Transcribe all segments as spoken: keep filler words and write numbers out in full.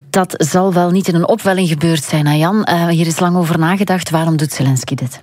Dat zal wel niet in een opwelling gebeurd zijn, hè Jan? Uh, hier is lang over nagedacht. Waarom doet Zelensky dit?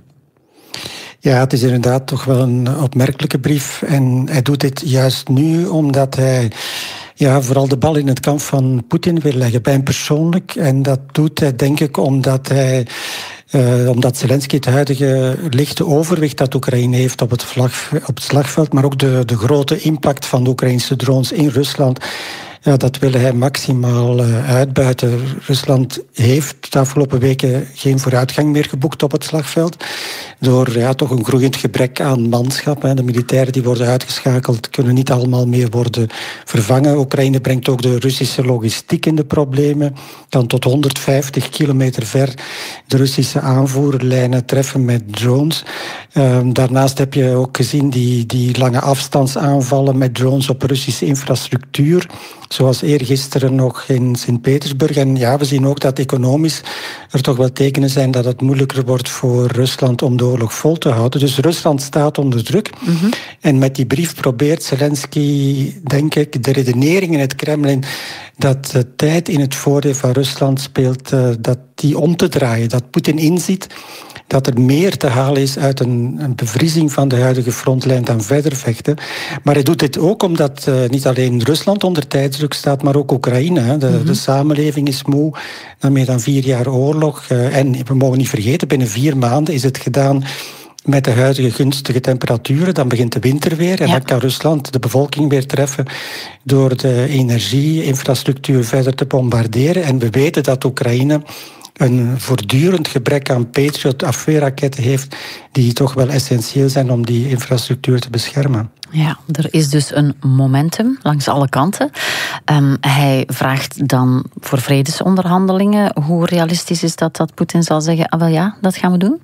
Ja, het is inderdaad toch wel een opmerkelijke brief. En hij doet dit juist nu omdat hij ja, vooral de bal in het kamp van Poetin wil leggen, bij hem persoonlijk. En dat doet hij, denk ik, omdat hij... Uh, omdat Zelensky het huidige lichte overwicht dat Oekraïne heeft op het, vlag, op het slagveld, maar ook de, de grote impact van de Oekraïnse drones in Rusland, ja, dat wil hij maximaal uh, uitbuiten. Rusland heeft de afgelopen weken geen vooruitgang meer geboekt op het slagveld, door ja, toch een groeiend gebrek aan manschap. Hè. De militairen die worden uitgeschakeld kunnen niet allemaal meer worden vervangen. Oekraïne brengt ook de Russische logistiek in de problemen, kan tot honderdvijftig kilometer ver de Russische aanvoerlijnen treffen met drones. Uh, daarnaast heb je ook gezien die, die lange afstandsaanvallen met drones op Russische infrastructuur, zoals eergisteren nog in Sint-Petersburg. En ja, we zien ook dat economisch er toch wel tekenen zijn dat het moeilijker wordt voor Rusland om de oorlog vol te houden. Dus Rusland staat onder druk. Mm-hmm. En met die brief probeert Zelensky, denk ik, de redenering in het Kremlin dat de tijd in het voordeel van Rusland speelt, uh, dat die om te draaien. Dat Poetin inziet dat er meer te halen is uit een, een bevriezing van de huidige frontlijn dan verder vechten. Maar hij doet dit ook omdat uh, niet alleen Rusland onder tijdsdruk staat, maar ook Oekraïne. Hè. De, mm-hmm. de samenleving is moe na meer dan vier jaar oorlog. Uh, en we mogen niet vergeten, binnen vier maanden is het gedaan met de huidige gunstige temperaturen. Dan begint de winter weer en ja. dan kan Rusland de bevolking weer treffen door de energieinfrastructuur verder te bombarderen. En we weten dat Oekraïne een voortdurend gebrek aan Patriot-afweerraketten heeft die toch wel essentieel zijn om die infrastructuur te beschermen. Ja, er is dus een momentum langs alle kanten. Um, hij vraagt dan voor vredesonderhandelingen. Hoe realistisch is dat dat Poetin zal zeggen, ah wel ja, dat gaan we doen?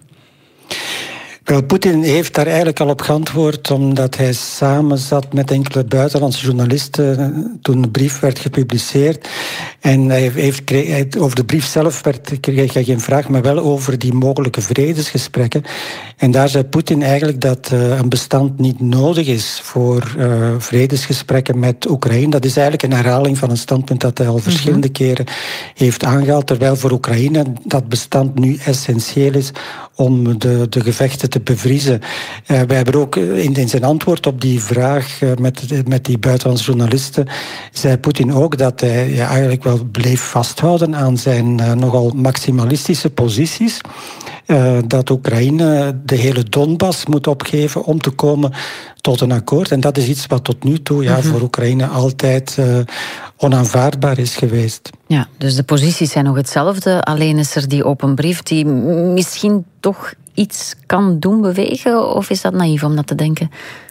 Wel, Poetin heeft daar eigenlijk al op geantwoord, omdat hij samen zat met enkele buitenlandse journalisten toen de brief werd gepubliceerd. En hij heeft, hij, over de brief zelf werd, kreeg hij geen vraag, maar wel over die mogelijke vredesgesprekken. En daar zei Poetin eigenlijk dat uh, een bestand niet nodig is voor uh, vredesgesprekken met Oekraïne. Dat is eigenlijk een herhaling van een standpunt dat hij al mm-hmm. verschillende keren heeft aangehaald, terwijl voor Oekraïne dat bestand nu essentieel is om de, de gevechten te bevriezen. Uh, wij hebben ook in, in zijn antwoord op die vraag uh, met, met die buitenlandse journalisten, zei Poetin ook dat hij ja, eigenlijk wel bleef vasthouden aan zijn uh, nogal maximalistische posities. Uh, dat Oekraïne de hele Donbass moet opgeven om te komen tot een akkoord. En dat is iets wat tot nu toe ja, mm-hmm. voor Oekraïne altijd uh, onaanvaardbaar is geweest. Ja, dus de posities zijn nog hetzelfde. Alleen is er die open brief die misschien toch iets kan doen bewegen? Of is dat naïef om dat te denken?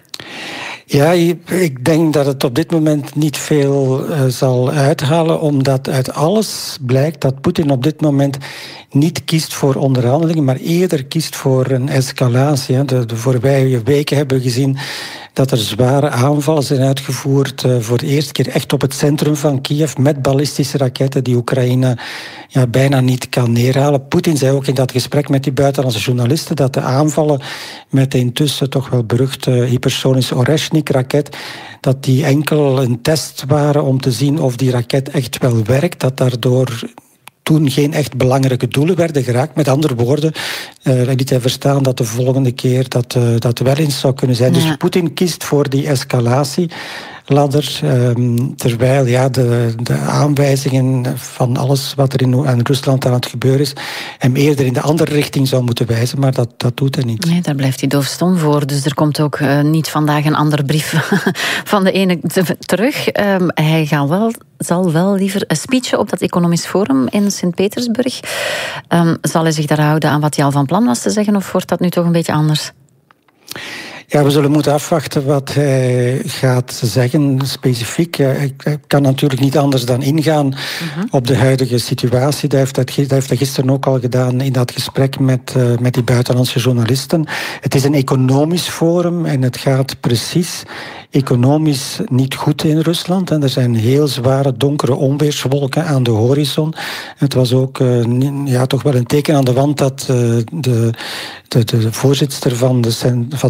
Ja, ik denk dat het op dit moment niet veel uh, zal uithalen, omdat uit alles blijkt dat Poetin op dit moment niet kiest voor onderhandelingen, maar eerder kiest voor een escalatie. De, de voorbije weken hebben we gezien dat er zware aanvallen zijn uitgevoerd, uh, voor de eerste keer echt op het centrum van Kiev, met ballistische raketten die Oekraïne ja, bijna niet kan neerhalen. Poetin zei ook in dat gesprek met die buitenlandse journalisten dat de aanvallen met de intussen toch wel beruchte hypersonische Oreshnik-raket, dat die enkel een test waren om te zien of die raket echt wel werkt, dat daardoor toen geen echt belangrijke doelen werden geraakt. Met andere woorden, uh, liet hij verstaan dat de volgende keer dat, uh, dat wel eens zou kunnen zijn. Ja. Dus Poetin kiest voor die escalatieladder, um, terwijl ja, de, de aanwijzingen van alles wat er in, in Rusland aan het gebeuren is, hem eerder in de andere richting zou moeten wijzen, maar dat, dat doet hij niet. Nee, daar blijft hij doofstom voor. Dus er komt ook uh, niet vandaag een andere brief van de ene te, terug. Um, hij gaat wel... zal wel liever een speech op dat economisch forum in Sint-Petersburg. Um, zal hij zich daar houden aan wat hij al van plan was te zeggen, of wordt dat nu toch een beetje anders? Ja, we zullen moeten afwachten wat hij gaat zeggen, specifiek. Hij kan natuurlijk niet anders dan ingaan uh-huh. op de huidige situatie. Dat heeft, dat, dat heeft hij gisteren ook al gedaan in dat gesprek met, uh, met die buitenlandse journalisten. Het is een economisch forum en het gaat precies economisch niet goed in Rusland. En er zijn heel zware donkere onweerswolken aan de horizon. Het was ook uh, ja, toch wel een teken aan de wand dat uh, de, de, de voorzitter van de, van de Russische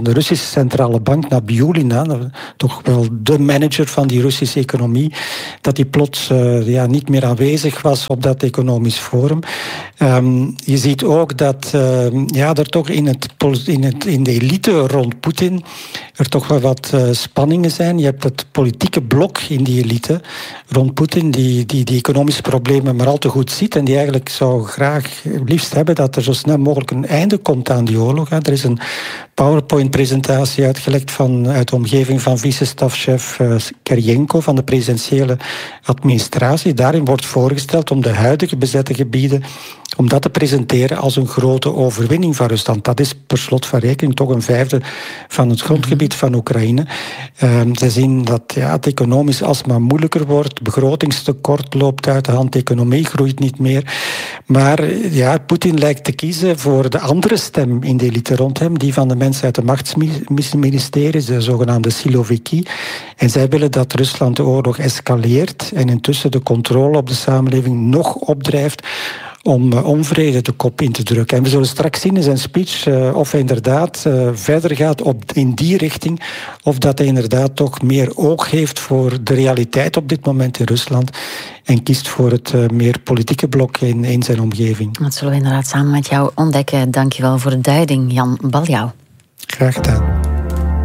centrale bank, Nabiulina, toch wel de manager van die Russische economie, dat die plots uh, ja, niet meer aanwezig was op dat economisch forum. Um, je ziet ook dat uh, ja, er toch in, het, in, het, in de elite rond Poetin er toch wel wat uh, spanningen zijn. Je hebt het politieke blok in die elite rond Poetin, die, die die economische problemen maar al te goed ziet en die eigenlijk zou graag liefst hebben dat er zo snel mogelijk een einde komt aan die oorlog. Er is een PowerPoint-presentatie uitgelekt van, uit de omgeving van vice-stafchef uh, Keryenko van de presidentiële administratie. Daarin wordt voorgesteld om de huidige bezette gebieden om dat te presenteren als een grote overwinning van Rusland. Dat is per slot van rekening toch een vijfde van het grondgebied van Oekraïne. Uh, ze zien dat ja, het economisch alsmaar moeilijker wordt, begrotingstekort loopt uit de hand, de economie groeit niet meer. Maar ja, Poetin lijkt te kiezen voor de andere stem in de elite rond hem, die van de mensen uit de machtsministeries, de zogenaamde Siloviki. En zij willen dat Rusland de oorlog escaleert en intussen de controle op de samenleving nog opdrijft om uh, onvrede de kop in te drukken. En we zullen straks zien in zijn speech uh, of hij inderdaad uh, verder gaat op, in die richting, of dat hij inderdaad toch meer oog heeft voor de realiteit op dit moment in Rusland en kiest voor het uh, meer politieke blok in, in zijn omgeving. Dat zullen we inderdaad samen met jou ontdekken. Dank je wel voor de duiding, Jan Baljouw. Graag gedaan.